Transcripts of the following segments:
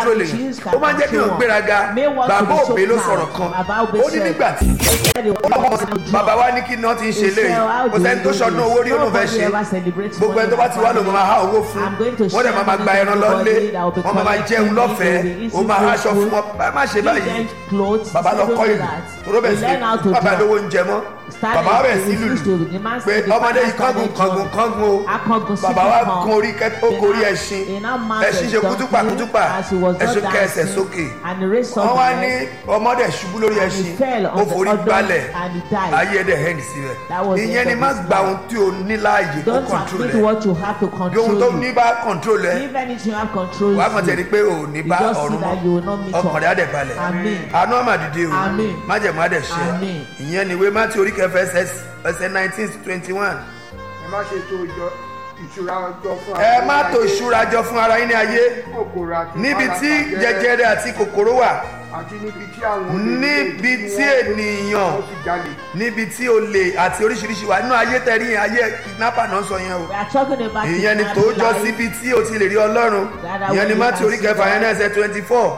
control èèyàn ó máa ń jẹ́ kí èèyàn gbéraga. Bàbá Òbí ló sọ̀rọ̀ kan ó ní nígbà tí bàbá wa ní kí náà ti ń ṣe léyìí kò sẹ́ni tó ṣọdún owó rí òun fẹ́ ṣe gbogbo ẹni tó bá ti wá lòun máa há owó fún wọ́n dẹ̀ máa gba ẹran lọ́lé wọ́n máa jẹun lọ́fẹ̀ẹ́ ó máa ráṣọ fún wọn má ṣe báyìí. Bàbá lọ kọ́ ìlú tó bẹ̀ sí bàbá lówó ń jẹ mọ́ bàbá bẹ̀ sí lùlù pé ọmọdé yìí kángun o bàbá wa kan orí ẹṣin ṣe kútúpà ẹṣin kẹsẹ̀ sókè wọ́n wá ní ọmọdé ṣubú lórí ẹṣin ó forí gbalẹ̀ ayé ẹ̀dẹ̀ hẹ́ndì síbẹ̀ ìyẹn ni má gba ohun tí o ní láàyè kó control ẹ̀ bí ohun tó ní bá control ẹ̀ wà á kàn tẹ̀ ní pé o ní bá ọ̀run mọ́ ọkàn rẹ̀ á dẹ̀ balẹ̀ àánú àmàdìde o májẹ̀mú á dẹ̀ ṣe ìyẹn ni ìwé Mátíù orí kẹfẹ́ ẹsẹ̀ 19-21. ẹ má ṣe tó ìṣúra jọ fún ara ẹ má tó ìṣúra jọ fún ara yín ní ayé níbi tí jẹjẹrẹ àti kòkòrò wà àti níbi tí ènìyàn níbi tí olè àti oríṣiríṣi wà nínú ayé tẹ̀rí yẹn ayé kidnapper náà sọ yẹn o ìyẹn ni tó jọ síbi tí o ti lè rí Ọlọ́run ìyẹn ni Mátíù orí kẹfà yẹn náà ẹsẹ̀ 24.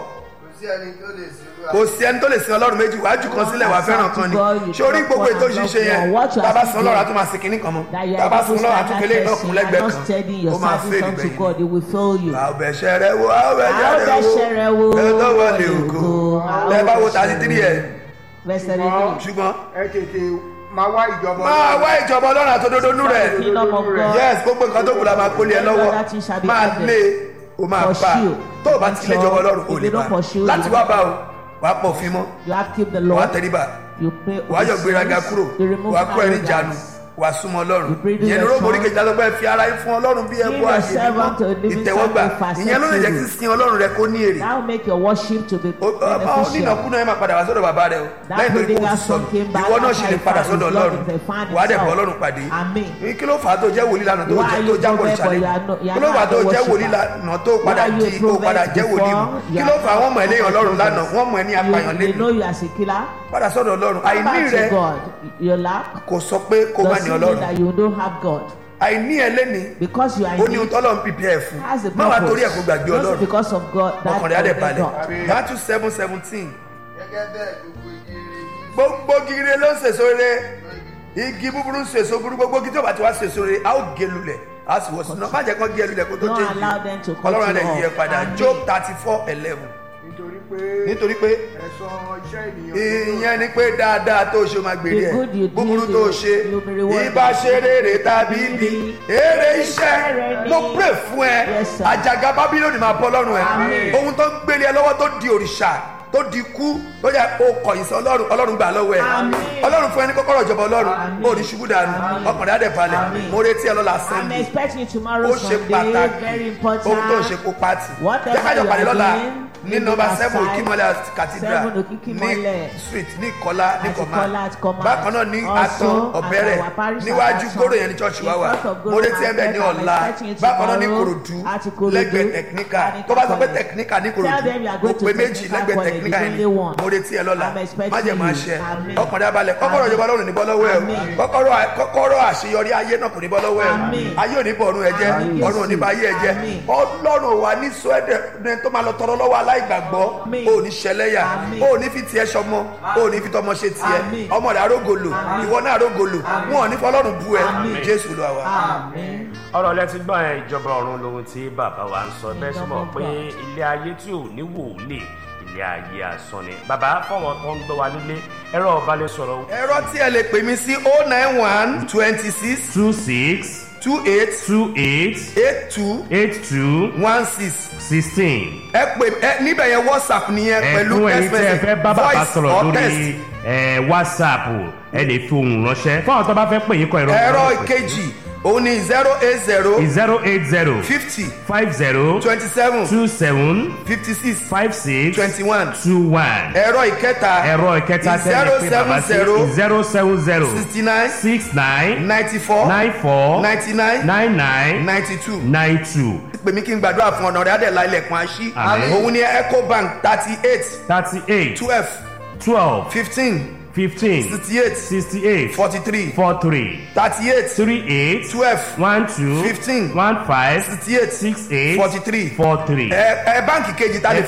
Kò sí ẹni tó lè sin Ọlọ́run méjì wájú kan sílẹ̀ wà fẹ́ràn kan ni sórí gbogbo ètò ìṣiṣẹ́ yẹn bàbá san Ọlọ́run àtúmọ̀ sí kínní kan mọ́ bàbá san Ọlọ́run àtúnkẹ́lẹ́ iná kún lẹ́gbẹ̀ẹ́ kan ó máa fẹ́ ìgbẹ̀yìn. àbẹ̀ṣẹ̀ rẹ wo àbẹ̀ṣẹ̀ rẹ wo ẹ lọ́wọ́ lè ògo ẹ bá wo 33 ẹ̀ ṣùgbọ́n ẹ tètè máa wá ìjọba Ọlọ́run àtòdodo nú rẹ̀ yes gbogbo nǹkan tó kù la máa kólé ẹ lọ́wọ́ máa lé o máa bá tó o bá ti lè jọba Ọlọ́run kò lè bá láti wá bá o wàá pọ̀ fín mọ́ wàá tẹríba wàá yọ gbéraga kúrò wàá kúrò ẹni jánu wàá súnmọ́ Ọlọ́run ìyẹn ní róòmù oríkejì lásán fi ara yín fún Ọlọ́run bí ẹbọ àṣẹ ìtẹ́wọ́gbà ìyẹn ló lè jẹ́ kí sin Ọlọ́run rẹ kó ní èrè. onínàkúnà ẹ máa padà wá sọ́dọ̀ bàbá rẹ o lẹ́yìn tó kó sọ ìwọ náà sì lè padà sọ́dọ̀ Ọlọ́run wàá dẹ̀ bọ́ Ọlọ́run pàdé kí ló fà á tó jẹ́ wòlíì lánàá tó jábọ̀ ìṣàlẹ̀ kí ló fà á tó jẹ́ wòlíì lánàá tó padà jẹ́ wòlíì mu kí ló fà á wọ́n mọ̀ ẹlẹ́yìn Ọlọ́run lánàá wọ́n mọ̀ ẹni apàyàn lẹ́nu padà sọ́dọ̀ Ọlọ́run àìní rẹ kò sọ pé kó má ní Ọlọ́run àìní ẹ lẹ́ni ó ní Ọlọ́run pípẹ́ ẹ̀ fún má wàá torí ẹ̀ kó gbàgbé Ọlọ́run ọkàn rẹ̀ á dẹ̀ balẹ̀ Matthew 7:17 gbogbo gire ló ń sèso rere igi búburú ń sèso burú gbogbo igi tí ó bá ti wá sèso rere a ó gé lulẹ̀ a sì wọ̀ sínú má jẹ́ kó gé lulẹ̀ kó tó jẹ́ yìí Ọlọ́run á dẹ̀ yí ẹ padà Job 34:11 nítorí pé ìyẹn ni pé dáadáa tó ṣe máa gbèrè ẹ búburú tó ṣe ìbá ṣe rere tàbí ibi èrè iṣẹ́ mo pray fún ẹ àjàgà Bábílónì máa bọ́ lọ́rùn ẹ ohun tó ń gbélé ẹ lọ́wọ́ tó di òrìṣà tó di kú tó yẹ kó kọ̀yìn sí Ọlọ́run gbà lọ́wọ́ ẹ Ọlọ́run fún ẹ ní kọ́kọ́rọ́ ìjọba Ọlọ́run ó ní ṣubú dànù ọkùnrin adẹ̀ balẹ̀ mo retí ẹ lọ́la Sunday ó ṣe pàtàkì ohun tó ń ṣe kó pàtì jẹ́ kájọ pàdé lọ́la ní nọ́mbà 7 Òkìmọ́lẹ̀ cathedral ní street ní Ìkọlá ní Kọ̀má bákan náà ní Àtàn Ọ̀bẹ̀rẹ̀ níwájú gbòòrò yẹn ní church wa wà mo retí ẹ bẹ́ẹ̀ ní ọ̀la bákan náà ní Kòròdú lẹ́gbẹ̀ẹ́ technical tó bá sọ pé technical ní Kòròdú mo pè méjì lẹ́gbẹ̀ẹ́ technical yẹn mo retí ẹ lọ́la má jẹ́ máa ṣe ọkùnrin abalẹ̀ kọ́kọ́rọ́ ìjọba Ọlọ́run ní bọ́ lọ́wọ́ ẹ kọ́kọ́rọ́ àṣeyọrí ayé náà kò ní bọ́ lọ́wọ́ ẹ ayé ò ní bọ̀ ọ̀run ẹ jẹ́ ọ̀run ò ní bá ayé ẹ jẹ́ Ọlọ́run wà ní sọ ẹ̀dẹ̀ tó máa lọ tọrọ lọ́wọ́ aláìgbàgbọ́ ò ní ṣẹlẹ́yà ò ní fi tiẹ̀ ṣọmọ ò ní fi tọmọ ṣe tiẹ̀ ọmọ rẹ̀ arógolo ìwọ náà arógolo wọn ò ní fọlọ́run bú ẹ Jésù lọ wa. ọ̀rọ̀ lẹ́tí gbọ́ ẹ ìjọba ọ̀run lohun tí bàbá wa ń sọ bẹ́ẹ̀ sì mọ̀ pé ilé ayé tí ò ní wòlé ilé ayé asán ni bàbá fọwọ́n tó ń gbọ́ wa nílé ẹ̀rọ ìbánisọ̀rọ̀. ẹ̀rọ tí ẹ lè pè mí sí 091 26 26 28 82 16. ẹ pè níbẹ̀ yẹn WhatsApp nìyẹn pẹ̀lú text message voice or text. WhatsApp ẹ lè fi ohùn ránṣẹ́ fún àwọn tó bá fẹ́ pè yín kọ ẹ̀rọ ìkejì òun ni 080 50 27 56 21. ẹ̀rọ ìkẹta 070 69 94 99 92. pè mí kí n gbàdúrà fún ọ̀nà rẹ̀ adẹ̀lá ilẹ̀kùn àṣí òun ni Ecobank 38 12 15 68 43 38 12 15 68 43. báǹkì kejì ta lè